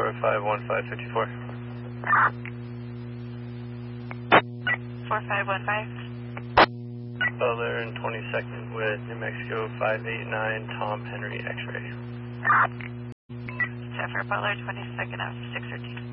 451554. 4515. Butler and 22nd with New Mexico 589 Tom Henry X-ray. Zephyr Butler, 22nd of 613.